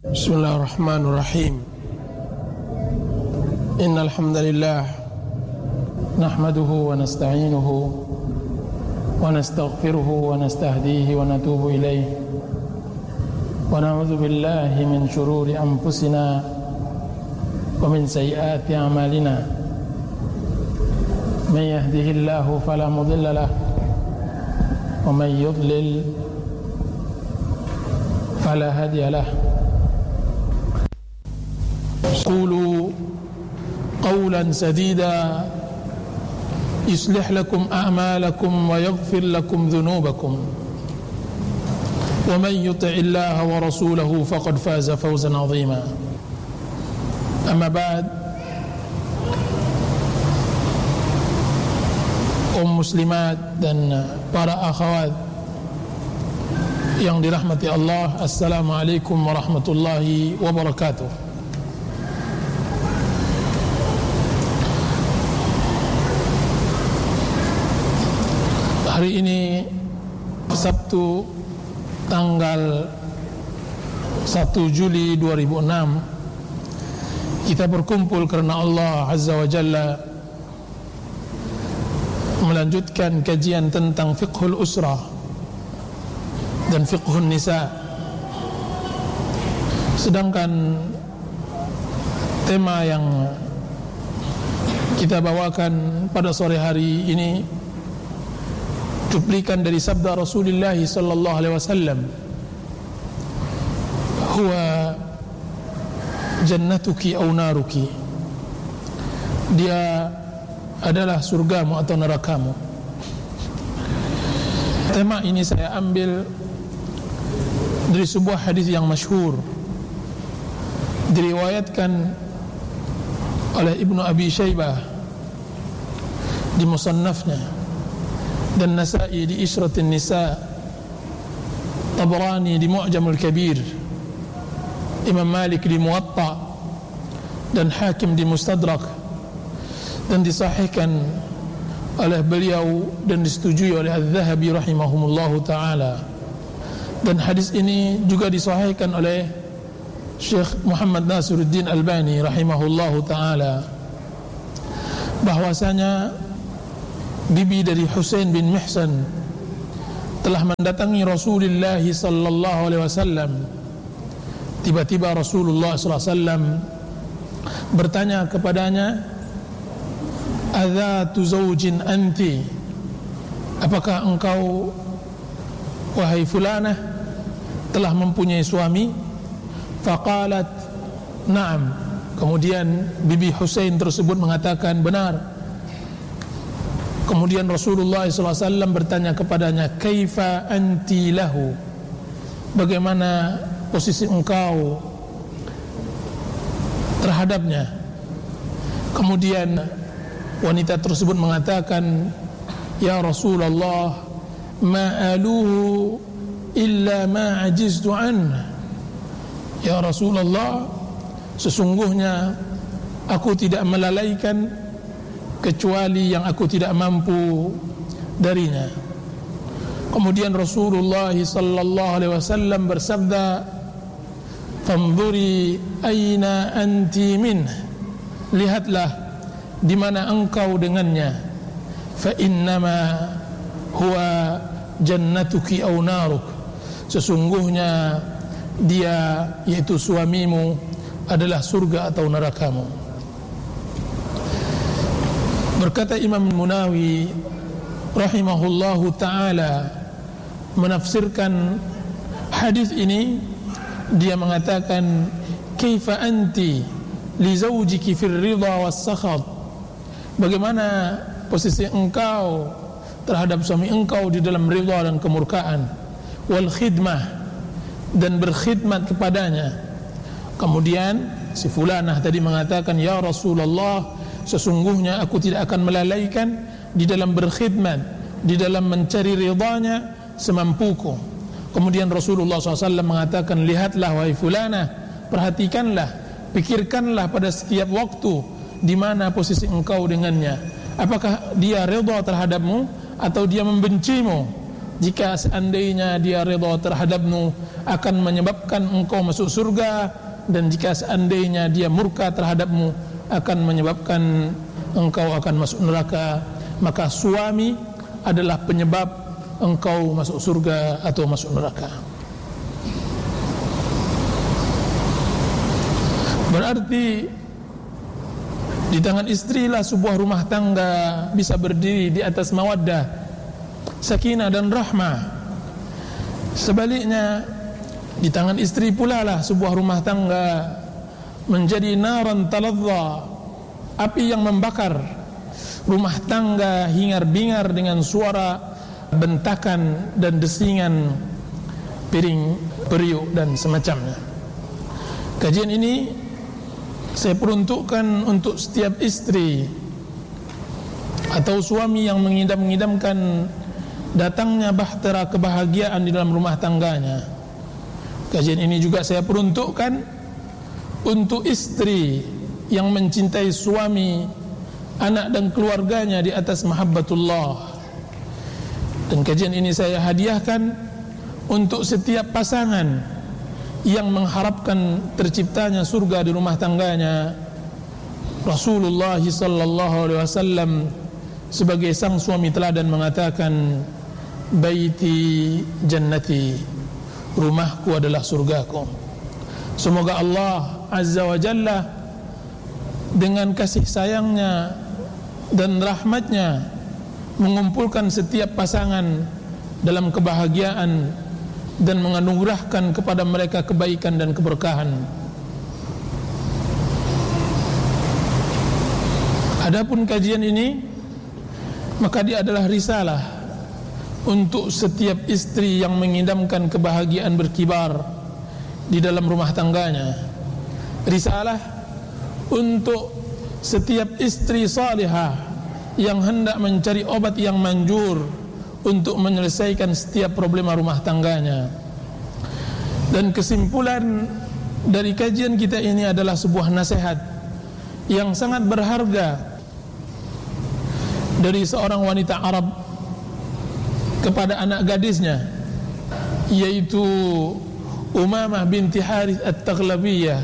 Bismillahirrahmanirrahim. Innal hamdalillah nahmaduhu wa nasta'inuhu wa nastaghfiruhu wa nastahdihi wa natubu ilayhi wa na'udzu billahi min shururi anfusina wa min sayyiati a'malina. Man yahdihillahu fala mudilla lahu wa man yudlil fala hadiya lahu. قولوا قولا سديدا يصلح لكم أعمالكم ويغفر لكم ذنوبكم ومن يطع الله ورسوله فقد فاز فوزا عظيما. أما بعد، muslimat dan para akhwat yang dirahmati Allah, assalamualaikum warahmatullahi wabarakatuh. Hari ini Sabtu tanggal 1 Juli 2006, kita berkumpul karena Allah Azza wa Jalla melanjutkan kajian tentang fiqhul usrah dan fiqhun nisa. Sedangkan tema yang kita bawakan pada sore hari ini cuplikan dari sabda Rasulullah sallallahu alaihi wasallam, huwa jannatuki aw naruki, dia adalah surgamu atau nerakamu. Tema ini saya ambil dari sebuah hadis yang masyhur, diriwayatkan oleh Ibnu Abi Syaibah di Musannafnya, dan Nasa'i di Ishratin Nisa, Tabrani di Mu'jamul Kabir, Imam Malik di Muwatta, dan Hakim di Mustadrak, dan disahihkan oleh beliau dan disetujui oleh Al-Zahabi rahimahumullahu ta'ala. Dan hadis ini juga disahihkan oleh Syekh Muhammad Nasiruddin Albani rahimahullahu ta'ala, bahwasanya bibi dari Husain bin Mihsan telah mendatangi Rasulullah sallallahu alaihi wasallam. Tiba-tiba Rasulullah sallallahu alaihi wasallam bertanya kepadanya, "Adzatu zawjin anti?" Apakah engkau, wahai fulanah, telah mempunyai suami? Faqalat, "Na'am." Kemudian bibi Husain tersebut mengatakan, "Benar." Kemudian Rasulullah SAW bertanya kepadanya, "Kaifa anti lahu?" Bagaimana posisi engkau terhadapnya? Kemudian wanita tersebut mengatakan, "Ya Rasulullah, ma aluhu illa ma ajiztu anhu." Ya Rasulullah, sesungguhnya aku tidak melalaikan kecuali yang aku tidak mampu darinya. Kemudian Rasulullah sallallahu alaihi wasallam bersabda, "Fanzuri aina anti min." Lihatlah di mana engkau dengannya. Fa innama huwa jannatuki aw naruk. Sesungguhnya dia, yaitu suamimu, adalah surga atau nerakamu. Berkata Imam Munawi rahimahullahu ta'ala menafsirkan hadis ini, dia mengatakan, "Kaifa anti li zawjiki fir ridha was sakhat?" Bagaimana posisi engkau terhadap suami engkau di dalam ridha dan kemurkaan, wal khidmah, dan berkhidmat kepadanya. Kemudian si fulanah tadi mengatakan, "Ya Rasulullah, sesungguhnya aku tidak akan melalaikan di dalam berkhidmat, di dalam mencari ridhanya semampuku." Kemudian Rasulullah SAW mengatakan, "Lihatlah wahai fulanah, perhatikanlah, pikirkanlah pada setiap waktu di mana posisi engkau dengannya. Apakah dia ridha terhadapmu atau dia membencimu?" jika seandainya dia redha terhadapmu akan menyebabkan engkau masuk surga, dan jika seandainya dia murka terhadapmu akan menyebabkan engkau akan masuk neraka. Maka suami adalah penyebab engkau masuk surga atau masuk neraka. Berarti di tangan istrilah sebuah rumah tangga bisa berdiri di atas mawaddah, sakinah dan rahmah. Sebaliknya, di tangan istri pula lah sebuah rumah tangga menjadi naran taladha, api yang membakar. Rumah tangga hingar-bingar dengan suara bentakan dan desingan piring, periuk dan semacamnya. Kajian ini saya peruntukkan untuk setiap istri atau suami yang mengidam-idamkan datangnya bahtera kebahagiaan di dalam rumah tangganya. Kajian ini juga saya peruntukkan untuk istri yang mencintai suami, anak dan keluarganya di atas mahabbatullah. Dan kajian ini saya hadiahkan untuk setiap pasangan yang mengharapkan terciptanya surga di rumah tangganya. Rasulullah sallallahu alaihi wasallam sebagai sang suami teladan mengatakan, baiti jannati, rumahku adalah surgaku. Semoga Allah azza wa jalla dengan kasih sayangnya dan rahmatnya mengumpulkan setiap pasangan dalam kebahagiaan dan menganugerahkan kepada mereka kebaikan dan keberkahan. Adapun kajian ini, maka dia adalah risalah untuk setiap istri yang mengidamkan kebahagiaan berkibar di dalam rumah tangganya. Risalah untuk setiap istri salihah yang hendak mencari obat yang manjur untuk menyelesaikan setiap problema rumah tangganya. Dan kesimpulan dari kajian kita ini adalah sebuah nasihat yang sangat berharga dari seorang wanita Arab kepada anak gadisnya, yaitu Umamah binti Harith At-Taghlabiyah,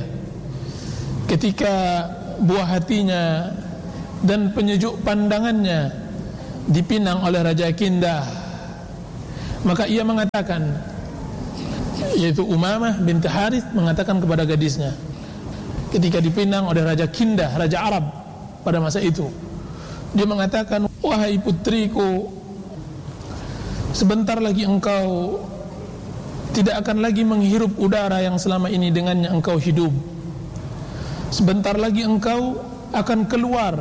ketika buah hatinya dan penyejuk pandangannya dipinang oleh Raja Kindah. Maka ia mengatakan, yaitu Umamah binti Harith mengatakan kepada gadisnya ketika dipinang oleh Raja Kindah, Raja Arab pada masa itu, dia mengatakan, wahai putriku, sebentar lagi engkau tidak akan lagi menghirup udara yang selama ini dengannya engkau hidup. Sebentar lagi engkau akan keluar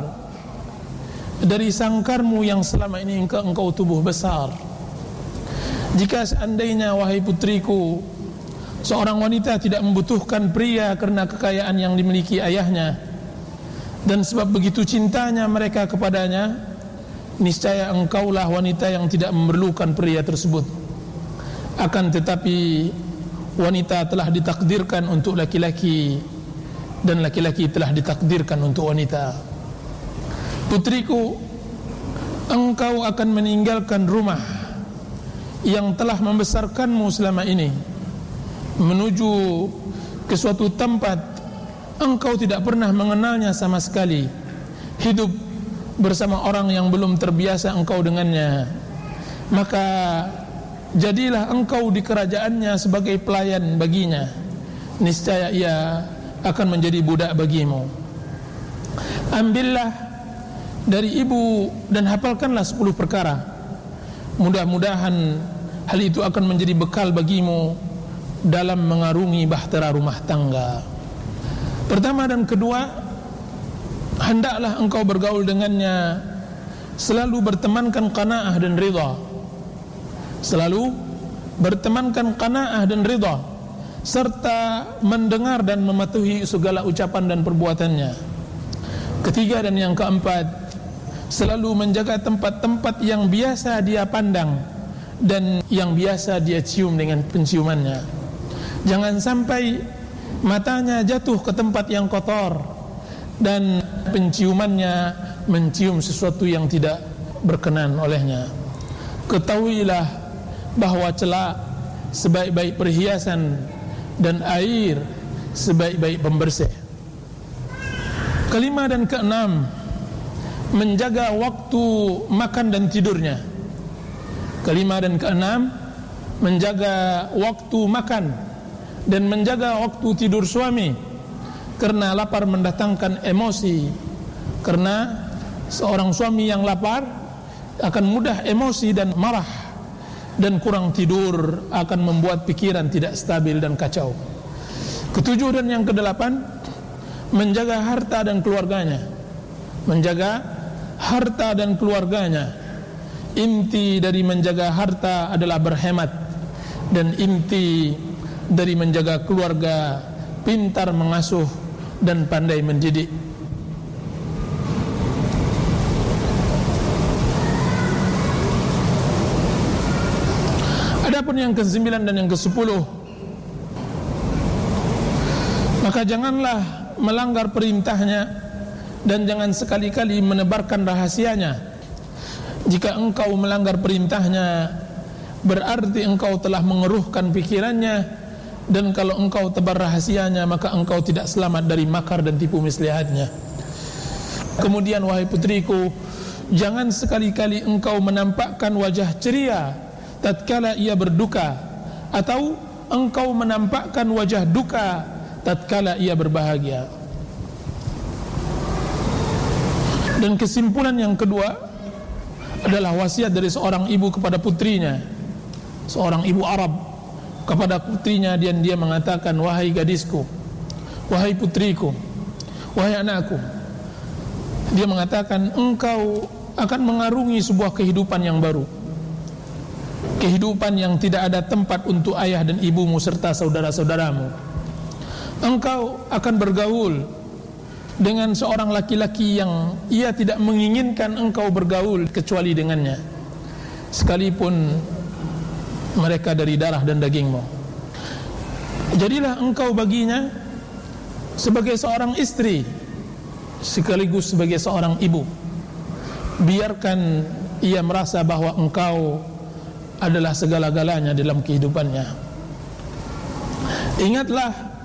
dari sangkarmu yang selama ini engkau tubuh besar. Jika seandainya, wahai putriku, seorang wanita tidak membutuhkan pria karena kekayaan yang dimiliki ayahnya, dan sebab begitu cintanya mereka kepadanya, niscaya engkaulah wanita yang tidak memerlukan pria tersebut. Akan tetapi wanita telah ditakdirkan untuk laki-laki, dan laki-laki telah ditakdirkan untuk wanita. Putriku, engkau akan meninggalkan rumah yang telah membesarkanmu selama ini menuju ke suatu tempat engkau tidak pernah mengenalnya sama sekali, hidup bersama orang yang belum terbiasa engkau dengannya. Maka jadilah engkau di kerajaannya sebagai pelayan baginya, niscaya ia akan menjadi budak bagimu. Ambillah dari ibu dan hafalkanlah 10 perkara. Mudah-mudahan hal itu akan menjadi bekal bagimu dalam mengarungi bahtera rumah tangga. Pertama dan kedua, hendaklah engkau bergaul dengannya selalu bertemankan qanaah dan ridha. Selalu bertemankan qanaah dan ridha, serta mendengar dan mematuhi segala ucapan dan perbuatannya. Ketiga dan yang keempat, selalu menjaga tempat-tempat yang biasa dia pandang dan yang biasa dia cium dengan penciumannya. Jangan sampai matanya jatuh ke tempat yang kotor dan penciumannya mencium sesuatu yang tidak berkenan olehnya. Ketahuilah bahwa celak sebaik-baik perhiasan dan air sebaik-baik pembersih. Kelima dan keenam, menjaga waktu makan dan tidurnya. Kelima dan keenam, menjaga waktu makan dan menjaga waktu tidur suami, karena lapar mendatangkan emosi. Karena seorang suami yang lapar akan mudah emosi dan marah, dan kurang tidur akan membuat pikiran tidak stabil dan kacau. Ketujuh dan yang kedelapan, menjaga harta dan keluarganya. Menjaga harta dan keluarganya. Inti dari menjaga harta adalah berhemat, dan inti dari menjaga keluarga pintar mengasuh dan pandai mendidik. Adapun yang ke-9 dan yang ke-10, maka janganlah melanggar perintahnya dan jangan sekali-kali menebarkan rahasianya. Jika engkau melanggar perintahnya, berarti engkau telah mengeruhkan pikirannya, dan kalau engkau tebar rahasianya, maka engkau tidak selamat dari makar dan tipu muslihatnya. Kemudian, wahai putriku, jangan sekali-kali engkau menampakkan wajah ceria tatkala ia berduka, atau engkau menampakkan wajah duka tatkala ia berbahagia. Dan kesimpulan yang kedua adalah wasiat dari seorang ibu kepada putrinya, seorang ibu Arab kepada putrinya, dan dia mengatakan, wahai gadisku, wahai putriku, wahai anakku, dia mengatakan, engkau akan mengarungi sebuah kehidupan yang baru, kehidupan yang tidak ada tempat untuk ayah dan ibumu serta saudara-saudaramu. Engkau akan bergaul dengan seorang laki-laki yang ia tidak menginginkan engkau bergaul kecuali dengannya, sekalipun mereka dari darah dan dagingmu. Jadilah engkau baginya sebagai seorang istri sekaligus sebagai seorang ibu. Biarkan ia merasa bahwa engkau adalah segala-galanya dalam kehidupannya. Ingatlah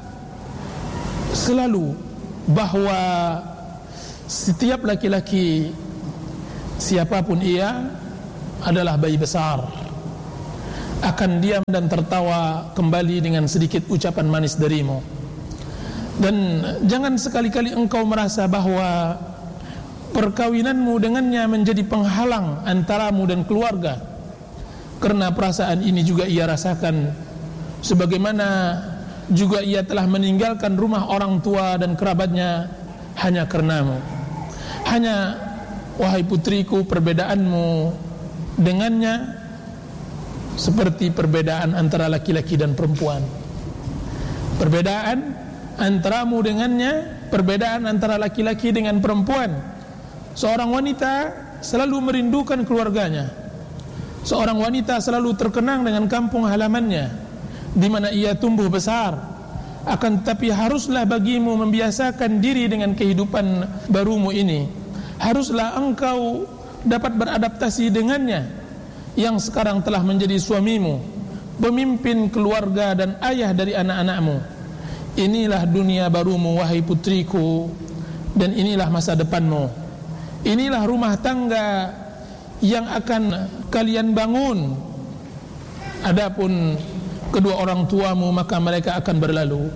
selalu bahwa setiap laki-laki, siapapun ia, adalah bayi besar, akan diam dan tertawa kembali dengan sedikit ucapan manis darimu. Dan jangan sekali-kali engkau merasa bahwa perkawinanmu dengannya menjadi penghalang antaramu dan keluarga, karena perasaan ini juga ia rasakan, sebagaimana juga ia telah meninggalkan rumah orang tua dan kerabatnya hanya karenamu. Hanya, wahai putriku, perbedaanmu dengannya seperti perbedaan antara laki-laki dan perempuan. Perbedaan antaramu dengannya, perbedaan antara laki-laki dengan perempuan. Seorang wanita selalu merindukan keluarganya. Seorang wanita selalu terkenang dengan kampung halamannya di mana ia tumbuh besar. Akan tetapi haruslah bagimu membiasakan diri dengan kehidupan barumu ini. Haruslah engkau dapat beradaptasi dengannya, yang sekarang telah menjadi suamimu, pemimpin keluarga dan ayah dari anak-anakmu. Inilah dunia barumu, wahai putriku, dan inilah masa depanmu. Inilah rumah tangga yang akan kalian bangun. Adapun kedua orang tuamu, maka mereka akan berlalu.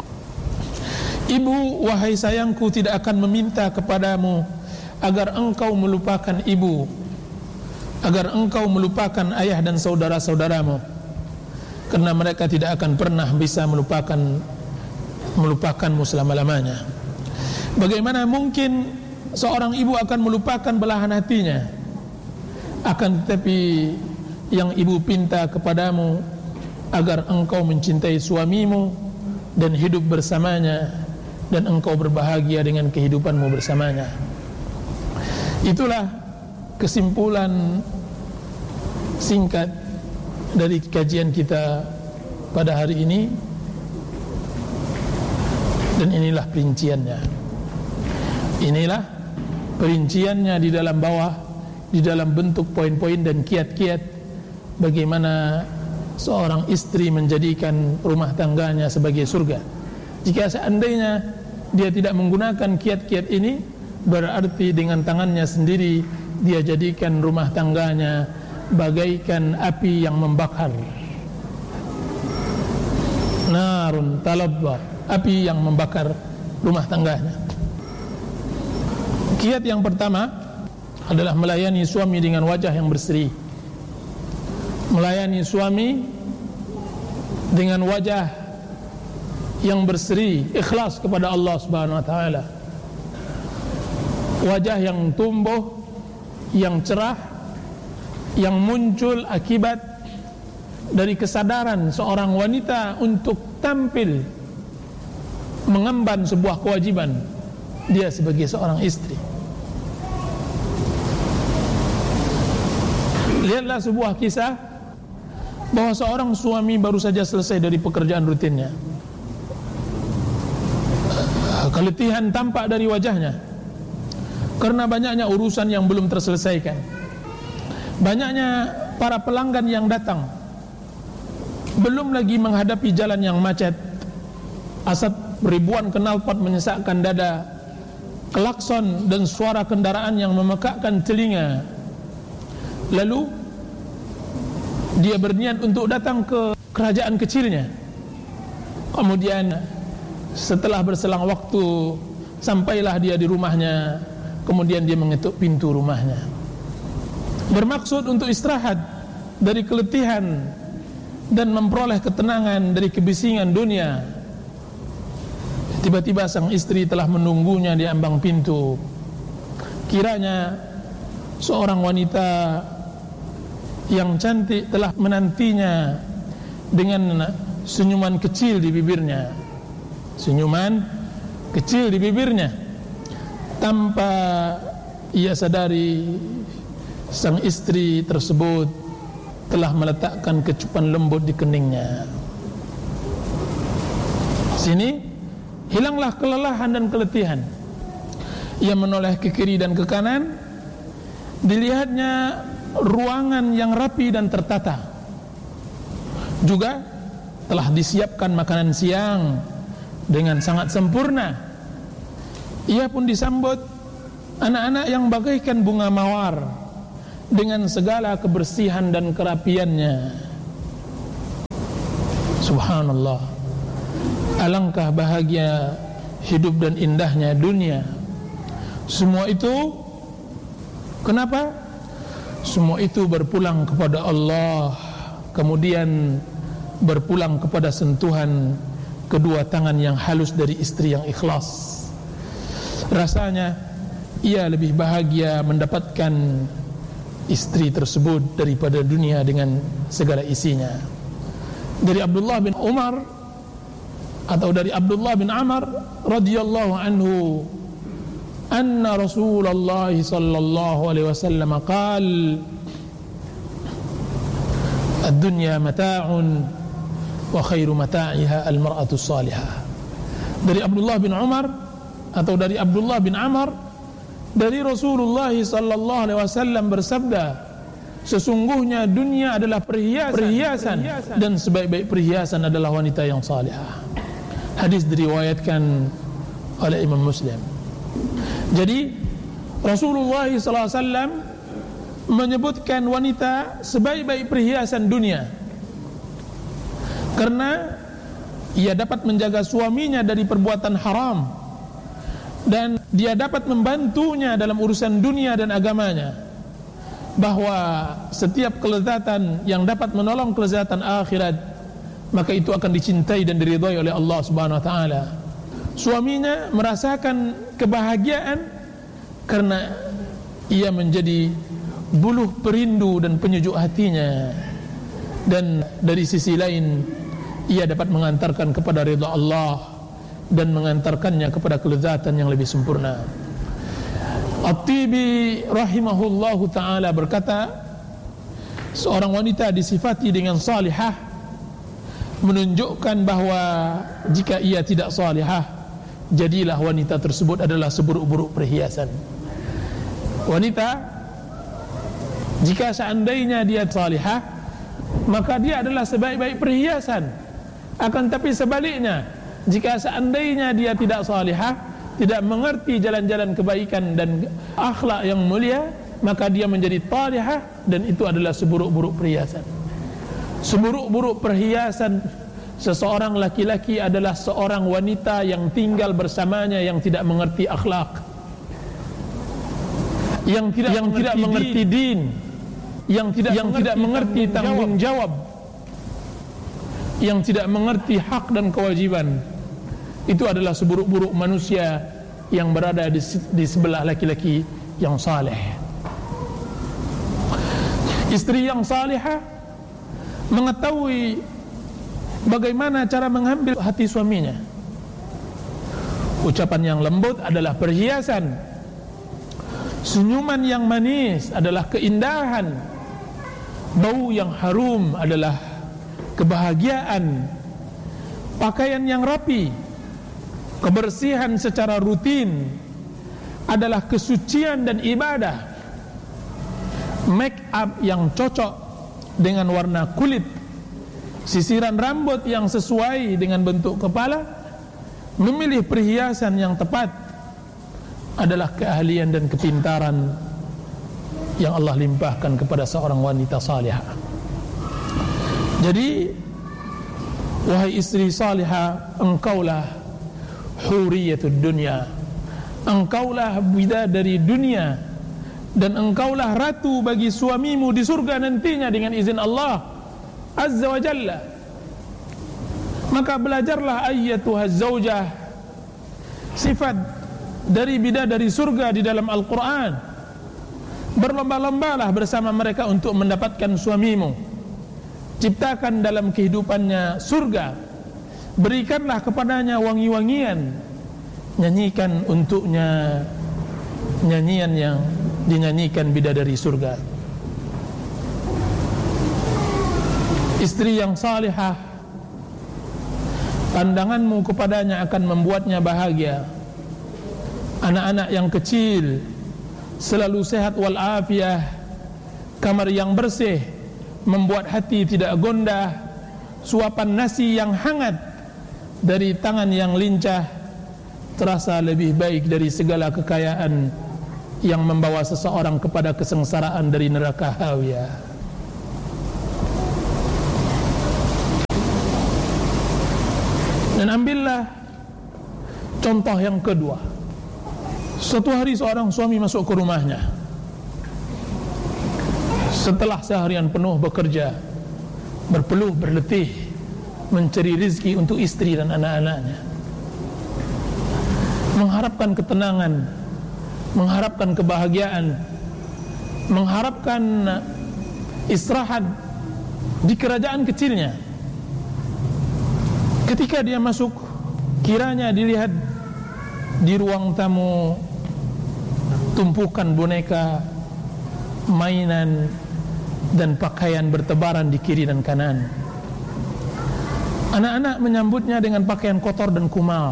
Ibu, wahai sayangku, tidak akan meminta kepadamu agar engkau melupakan ibu, agar engkau melupakan ayah dan saudara-saudaramu, karena mereka tidak akan pernah bisa melupakanmu selama-lamanya. Bagaimana mungkin seorang ibu akan melupakan belahan hatinya? Akan tetapi yang ibu pinta kepadamu agar engkau mencintai suamimu dan hidup bersamanya, dan engkau berbahagia dengan kehidupanmu bersamanya. Itulah kesimpulan singkat dari kajian kita pada hari ini, dan inilah perinciannya. Inilah perinciannya di dalam bawah, di dalam bentuk poin-poin dan kiat-kiat bagaimana seorang istri menjadikan rumah tangganya sebagai surga. Jika seandainya dia tidak menggunakan kiat-kiat ini, berarti dengan tangannya sendiri dia jadikan rumah tangganya bagaikan api yang membakar. Narun talabba, api yang membakar rumah tangganya. Kiat yang pertama adalah melayani suami dengan wajah yang berseri. Melayani suami dengan wajah yang berseri, ikhlas kepada Allah Subhanahu wa taala. Wajah yang tumbuh, yang cerah, yang muncul akibat dari kesadaran seorang wanita untuk tampil mengemban sebuah kewajiban dia sebagai seorang istri. Lihatlah sebuah kisah bahwa seorang suami baru saja selesai dari pekerjaan rutinnya. Keletihan tampak dari wajahnya karena banyaknya urusan yang belum terselesaikan, banyaknya para pelanggan yang datang, belum lagi menghadapi jalan yang macet, asap ribuan knalpot menyesakkan dada, klakson dan suara kendaraan yang memekakkan telinga. Lalu dia berniat untuk datang ke kerajaan kecilnya. Kemudian setelah berselang waktu sampailah dia di rumahnya. Kemudian dia mengetuk pintu rumahnya, bermaksud untuk istirahat dari keletihan dan memperoleh ketenangan dari kebisingan dunia. Tiba-tiba sang istri telah menunggunya di ambang pintu. Kiranya seorang wanita yang cantik telah menantinya dengan senyuman kecil di bibirnya. Senyuman kecil di bibirnya. Tanpa ia sadari, sang istri tersebut telah meletakkan kecupan lembut di keningnya. Sini hilanglah kelelahan dan keletihan. Ia menoleh ke kiri dan ke kanan. Dilihatnya ruangan yang rapi dan tertata. Juga telah disiapkan makanan siang dengan sangat sempurna. Ia pun disambut anak-anak yang bagaikan bunga mawar dengan segala kebersihan dan kerapiannya. Subhanallah, alangkah bahagia hidup dan indahnya dunia. Semua itu kenapa? Semua itu berpulang kepada Allah, kemudian berpulang kepada sentuhan kedua tangan yang halus dari istri yang ikhlas. Rasanya ia lebih bahagia mendapatkan istri tersebut daripada dunia dengan segala isinya. Dari Abdullah bin Umar atau dari Abdullah bin Amr radhiyallahu anhu, anna Rasulullah sallallahu alaihi wasallam qala, ad-dunya mata'un wa khairu mata'iha al-mar'atu salihah. Dari Abdullah bin Umar atau dari Abdullah bin Amr, dari Rasulullah sallallahu alaihi wasallam bersabda, sesungguhnya dunia adalah perhiasan dan sebaik-baik perhiasan adalah wanita yang salihah. Hadis diriwayatkan oleh Imam Muslim. Jadi Rasulullah sallallahu alaihi wasallam menyebutkan wanita sebaik-baik perhiasan dunia karena ia dapat menjaga suaminya dari perbuatan haram dan dia dapat membantunya dalam urusan dunia dan agamanya. Bahwa setiap kelezatan yang dapat menolong kelezatan akhirat, maka itu akan dicintai dan diridhai oleh Allah Subhanahu wa taala. Suaminya merasakan kebahagiaan karena ia menjadi buluh perindu dan penyejuk hatinya, dan dari sisi lain ia dapat mengantarkan kepada ridha Allah dan mengantarkannya kepada kelezatan yang lebih sempurna. At-Tibi rahimahullahu ta'ala berkata, seorang wanita disifati dengan salihah menunjukkan bahwa jika ia tidak salihah, jadilah wanita tersebut adalah seburuk-buruk perhiasan. Wanita jika seandainya dia salihah, maka dia adalah sebaik-baik perhiasan. Akan tapi sebaliknya, jika seandainya dia tidak salihah, tidak mengerti jalan-jalan kebaikan dan akhlak yang mulia, maka dia menjadi talihah, dan itu adalah seburuk-buruk perhiasan. Seburuk-buruk perhiasan seseorang laki-laki adalah seorang wanita yang tinggal bersamanya yang tidak mengerti akhlak, yang tidak mengerti din, yang tidak mengerti tanggung jawab, yang tidak mengerti hak dan kewajiban. Itu adalah seburuk-buruk manusia yang berada di sebelah laki-laki yang saleh. Istri yang salihah mengetahui bagaimana cara mengambil hati suaminya. Ucapan yang lembut adalah perhiasan, senyuman yang manis adalah keindahan, bau yang harum adalah kebahagiaan, pakaian yang rapi, kebersihan secara rutin adalah kesucian dan ibadah, make up yang cocok dengan warna kulit, sisiran rambut yang sesuai dengan bentuk kepala, memilih perhiasan yang tepat adalah keahlian dan kepintaran yang Allah limpahkan kepada seorang wanita salihah. Jadi, wahai istri salihah, engkaulah huriyatud dunya, engkaulah bidadari dunia, dan engkaulah ratu bagi suamimu di surga nantinya dengan izin Allah Azza wa Jalla. Maka belajarlah ayyatuhaz zaujah, sifat dari bidadari surga di dalam Al-Quran. Berlomba-lombalah bersama mereka untuk mendapatkan suamimu. Ciptakan dalam kehidupannya surga, berikanlah kepadanya wangi-wangian, nyanyikan untuknya nyanyian yang dinyanyikan bidadari surga. Istri yang salihah, pandanganmu kepadanya akan membuatnya bahagia. Anak-anak yang kecil selalu sehat walafiat, kamar yang bersih membuat hati tidak gondah, suapan nasi yang hangat dari tangan yang lincah terasa lebih baik dari segala kekayaan yang membawa seseorang kepada kesengsaraan dari neraka hawiyah. Dan ambillah contoh yang kedua. Suatu hari seorang suami masuk ke rumahnya setelah seharian penuh bekerja, berpeluh berletih mencari rezeki untuk istri dan anak-anaknya, mengharapkan ketenangan, mengharapkan kebahagiaan, mengharapkan istirahat di kerajaan kecilnya. Ketika dia masuk, kiranya dilihat di ruang tamu tumpukan boneka, mainan, dan pakaian bertebaran di kiri dan kanan. Anak-anak menyambutnya dengan pakaian kotor dan kumal.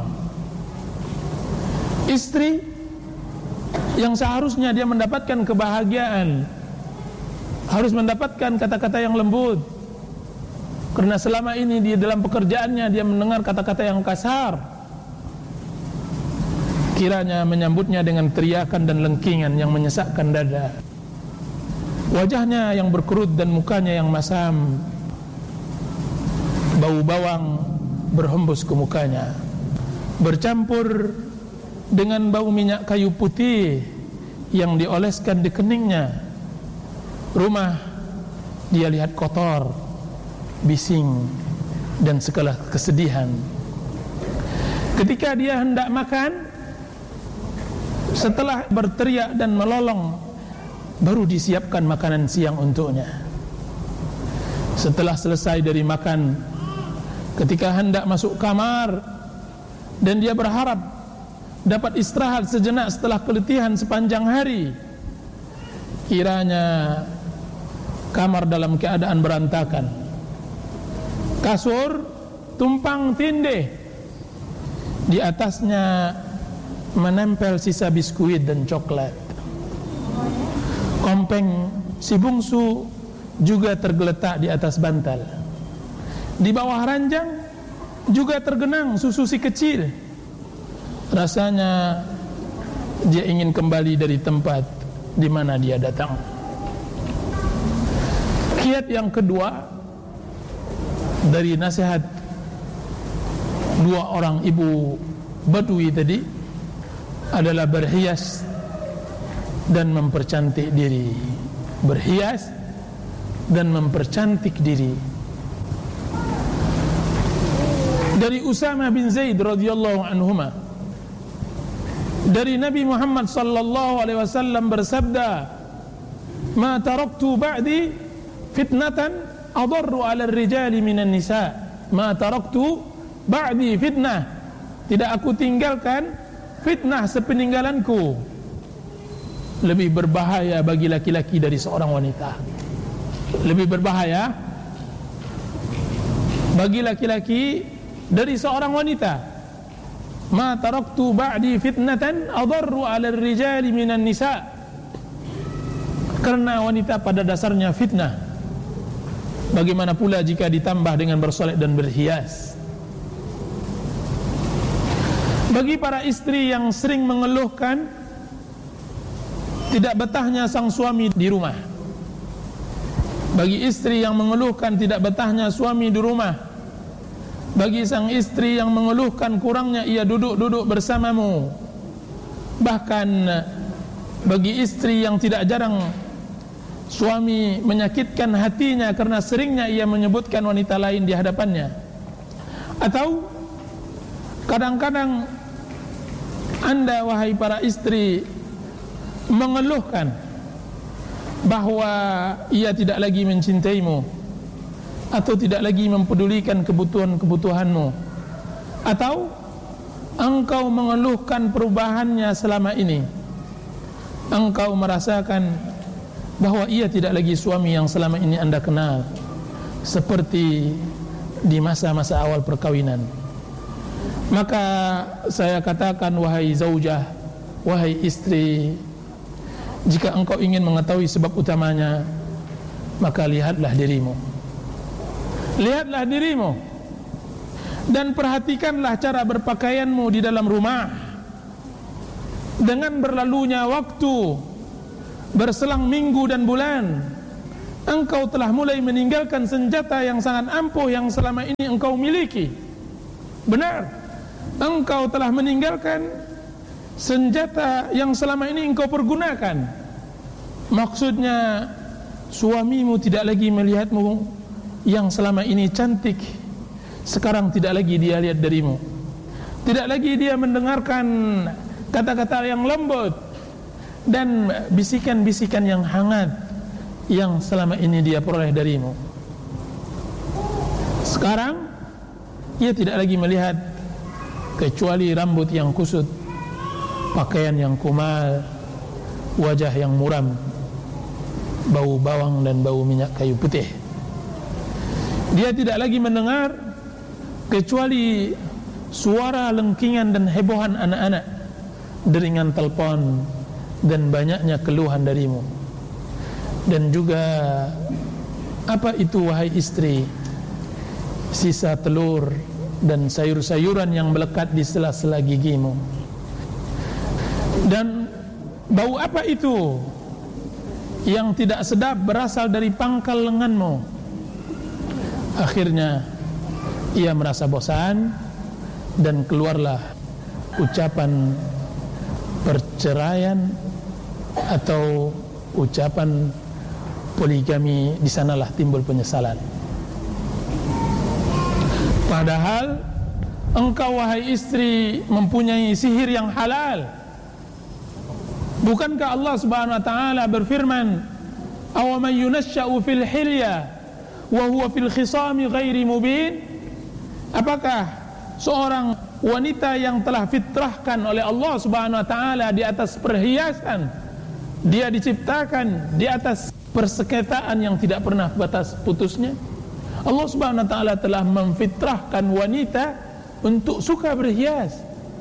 Istri yang seharusnya dia mendapatkan kebahagiaan, harus mendapatkan kata-kata yang lembut, karena selama ini di dalam pekerjaannya dia mendengar kata-kata yang kasar. Kiranya menyambutnya dengan teriakan dan lengkingan yang menyesakkan dada. Wajahnya yang berkerut dan mukanya yang masam, bau bawang berhembus ke mukanya, bercampur dengan bau minyak kayu putih yang dioleskan di keningnya. Rumah dia lihat kotor, bising, dan segala kesedihan. Ketika dia hendak makan, setelah berteriak dan melolong, baru disiapkan makanan siang untuknya. Setelah selesai dari makan, ketika hendak masuk kamar dan dia berharap dapat istirahat sejenak setelah keletihan sepanjang hari, kiranya kamar dalam keadaan berantakan, kasur tumpang tindih, di atasnya menempel sisa biskuit dan coklat. Kompeng si bungsu juga tergeletak di atas bantal. Di bawah ranjang juga tergenang susu si kecil. Rasanya dia ingin kembali dari tempat di mana dia datang. Kiat yang kedua dari nasihat dua orang ibu Badui tadi adalah berhias dan mempercantik diri. Berhias dan mempercantik diri. Dari Usama bin Zaid radhiyallahu anhuma, dari Nabi Muhammad sallallahu alaihi wasallam bersabda, "Ma taraktu ba'di fitnatan adarru 'ala ar-rijali minan nisa." Ma taraktu ba'di fitnah. Tidak aku tinggalkan fitnah sepeninggalanku lebih berbahaya bagi laki-laki dari seorang wanita. Lebih berbahaya bagi laki-laki dari seorang wanita. Ma taraktu ba'di fitnatan adarru 'ala ar-rijali minan nisa. Karena wanita pada dasarnya fitnah. Bagaimana pula jika ditambah dengan bersolek dan berhias? Bagi para istri yang sering mengeluhkan tidak betahnya sang suami di rumah, bagi istri yang mengeluhkan tidak betahnya suami di rumah, bagi sang istri yang mengeluhkan kurangnya ia duduk-duduk bersamamu, bahkan bagi istri yang tidak jarang suami menyakitkan hatinya karena seringnya ia menyebutkan wanita lain di hadapannya, atau kadang-kadang Anda wahai para istri mengeluhkan bahwa ia tidak lagi mencintaimu atau tidak lagi mempedulikan kebutuhan-kebutuhanmu, atau engkau mengeluhkan perubahannya selama ini, engkau merasakan bahwa ia tidak lagi suami yang selama ini Anda kenal seperti di masa-masa awal perkawinan. Maka saya katakan, wahai zaujah, wahai istri, jika engkau ingin mengetahui sebab utamanya, maka lihatlah dirimu. Lihatlah dirimu dan perhatikanlah cara berpakaianmu di dalam rumah. Dengan berlalunya waktu, berselang minggu dan bulan, engkau telah mulai meninggalkan senjata yang sangat ampuh yang selama ini engkau miliki. Benar, engkau telah meninggalkan senjata yang selama ini engkau pergunakan. Maksudnya, suamimu tidak lagi melihatmu yang selama ini cantik, sekarang tidak lagi dia lihat darimu. Tidak lagi dia mendengarkan kata-kata yang lembut dan bisikan-bisikan yang hangat yang selama ini dia peroleh darimu. Sekarang ia tidak lagi melihat kecuali rambut yang kusut, pakaian yang kumal, wajah yang muram, bau bawang dan bau minyak kayu putih. Dia tidak lagi mendengar kecuali suara lengkingan dan hebohan anak-anak, deringan telepon dan banyaknya keluhan darimu. Dan juga apa itu wahai istri? Sisa telur dan sayur-sayuran yang melekat di sela-sela gigimu. Dan bau apa itu yang tidak sedap berasal dari pangkal lenganmu? Akhirnya ia merasa bosan dan keluarlah ucapan perceraian atau ucapan poligami. Di sanalah timbul penyesalan. Padahal engkau wahai istri mempunyai sihir yang halal. Bukankah Allah Subhanahu wa taala berfirman, "Aw man yunashsha'u fil hilya wa huwa fil khisami ghairi mubin?" Apakah seorang wanita yang telah fitrahkan oleh Allah Subhanahu wa taala di atas perhiasan, dia diciptakan di atas persekitaran yang tidak pernah batas putusnya? Allah Subhanahu wa taala telah memfitrahkan wanita untuk suka berhias,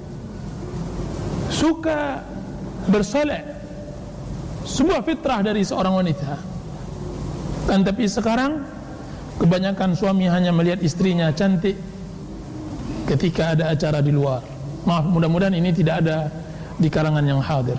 suka bersolek, sebuah fitrah dari seorang wanita. Tapi sekarang kebanyakan suami hanya melihat istrinya cantik ketika ada acara di luar. Maaf, mudah-mudahan ini tidak ada di kalangan yang hadir.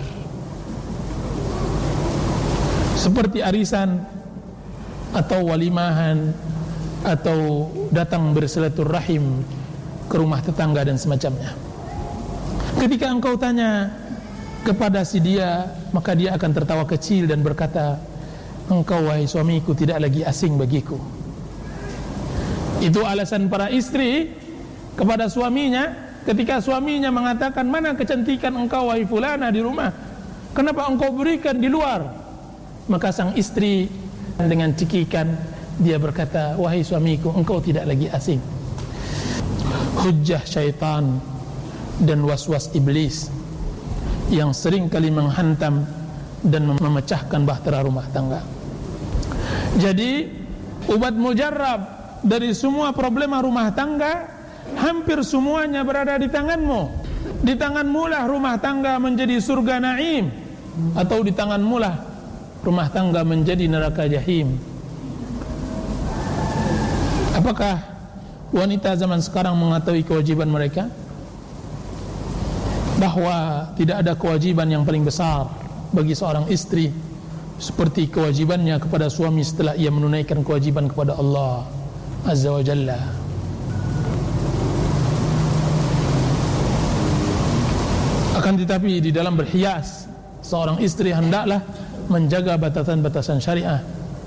Seperti arisan atau walimahan atau datang bersilaturahim ke rumah tetangga dan semacamnya. Ketika engkau tanya kepada si dia, maka dia akan tertawa kecil dan berkata, engkau wahai suamiku tidak lagi asing bagiku. Itu alasan para istri kepada suaminya ketika suaminya mengatakan, mana kecantikan engkau wahai fulana di rumah, kenapa engkau berikan di luar? Maka sang istri dengan cekikan dia berkata, wahai suamiku, engkau tidak lagi asing. Hujjah syaitan dan was-was iblis yang sering kali menghantam dan memecahkan bahtera rumah tangga. Jadi obat mujarab dari semua problema rumah tangga hampir semuanya berada di tanganmu. Di tanganmu lah rumah tangga menjadi surga naim, atau di tanganmu lah rumah tangga menjadi neraka jahim. Apakah wanita zaman sekarang mengetahui kewajiban mereka? Bahwa tidak ada kewajiban yang paling besar bagi seorang istri seperti kewajibannya kepada suami setelah ia menunaikan kewajiban kepada Allah Azza wa Jalla. Akan tetapi di dalam berhias, seorang istri hendaklah menjaga batasan-batasan syariah,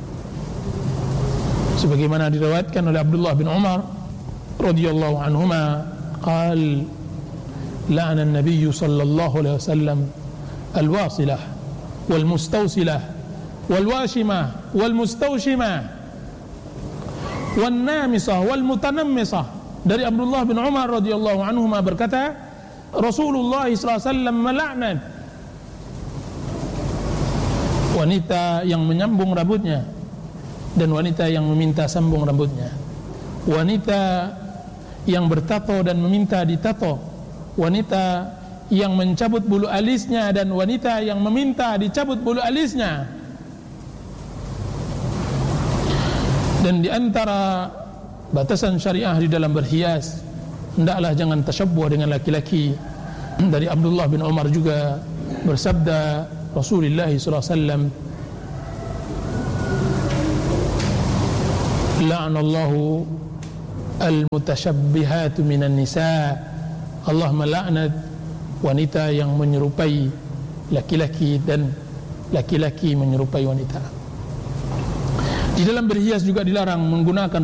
sebagaimana diriwayatkan oleh Abdullah bin Umar radhiyallahu anhuma, qala la'ana an-nabiy sallallahu alaihi wasallam al-wasilah wal mustawsilah wal washimah wal mustawshimah wan namisah wal mutanammisah. Dari Abdullah bin Umar radhiyallahu anhuma berkata, Rasulullah sallallahu alaihi wasallam melaknat wanita yang menyambung rambutnya dan wanita yang meminta sambung rambutnya, wanita yang bertato dan meminta ditato, wanita yang mencabut bulu alisnya dan wanita yang meminta dicabut bulu alisnya. Dan di antara batasan syariah di dalam berhias, hendaklah jangan tasyabbuh dengan laki-laki. Dari Abdullah bin Umar juga bersabda Rasulullah sallallahu alaihi wasallam, la'anallahu al-mutasyabbihatu minan nisa. Allah melaknat wanita yang menyerupai laki-laki dan laki-laki menyerupai wanita. Di dalam berhias juga dilarang menggunakan